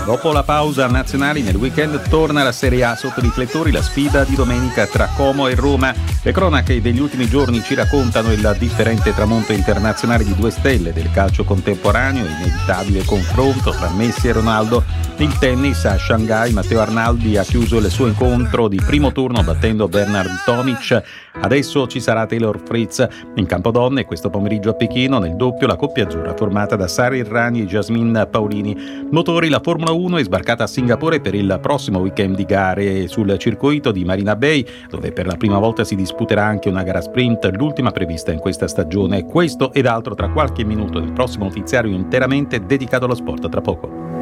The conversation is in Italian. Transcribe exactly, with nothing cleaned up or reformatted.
Dopo la pausa nazionali, nel weekend torna la Serie A sotto i riflettori, la sfida di domenica tra Como e Roma. Le cronache degli ultimi giorni ci raccontano il differente tramonto internazionale di due stelle del calcio contemporaneo, inevitabile confronto tra Messi e Ronaldo. Il tennis a Shanghai, Matteo Arnaldi ha chiuso il suo incontro di primo turno battendo Bernard Tomic. Adesso ci sarà Taylor Fritz in campo donne questo pomeriggio a Pechino. Nel doppio la coppia azzurra formata da Sara Errani e Jasmine Paolini. Motori, la Formula uno è sbarcata a Singapore per il prossimo weekend di gare sul circuito di Marina Bay, dove per la prima volta si disputerà anche una gara sprint, l'ultima prevista in questa stagione. Questo ed altro tra qualche minuto nel prossimo notiziario interamente dedicato allo sport. Tra poco.